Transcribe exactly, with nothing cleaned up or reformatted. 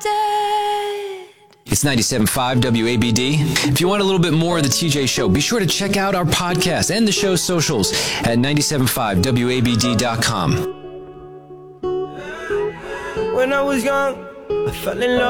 dead. It's ninety-seven point five W A B D. If you want a little bit more of the T J Show, be sure to check out our podcast and the show's socials at ninety-seven point five W A B D dot com. When I was young, I fell in love.